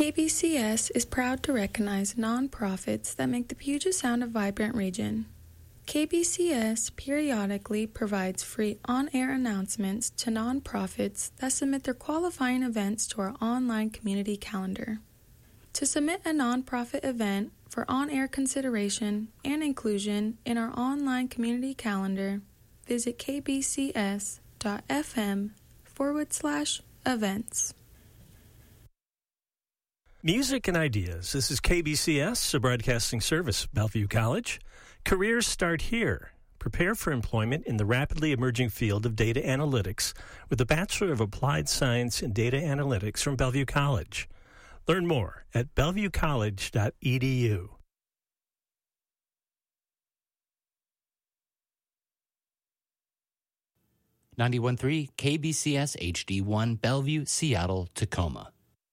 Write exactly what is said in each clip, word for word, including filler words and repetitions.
K B C S is proud to recognize nonprofits that make the Puget Sound a vibrant region. K B C S periodically provides free on-air announcements to nonprofits that submit their qualifying events to our online community calendar. To submit a nonprofit event for on-air consideration and inclusion in our online community calendar, visit kbcs.fm forward slash events. Music and ideas. This is K B C S, a broadcasting service, Bellevue College. Careers start here. Prepare for employment in the rapidly emerging field of data analytics with a Bachelor of Applied Science in Data Analytics from Bellevue College. Learn more at bellevue college dot e d u. ninety-one point three K B C S H D one, Bellevue, Seattle, Tacoma.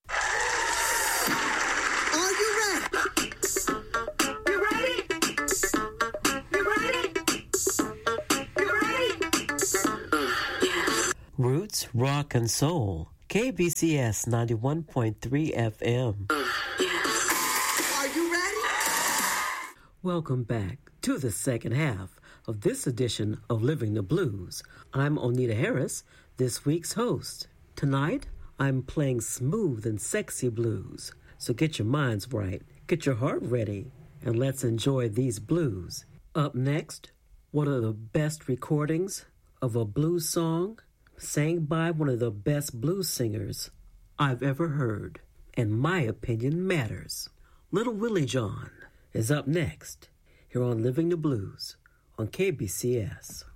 Roots, rock, and soul. K B C S ninety-one point three F M. Are you ready? Welcome back to the second half of this edition of Living the Blues. I'm Onita Harris, this week's host. Tonight, I'm playing smooth and sexy blues. So get your minds right, get your heart ready, and let's enjoy these blues. Up next, one of the best recordings of a blues song sang by one of the best blues singers I've ever heard, and my opinion matters. Little Willie John is up next here on Living the Blues on K B C S.